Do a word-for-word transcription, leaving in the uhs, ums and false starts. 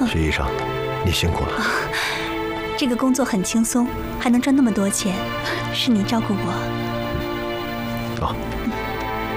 徐医生，你辛苦了。 这个工作很轻松，还能赚那么多钱，是你照顾我。 走。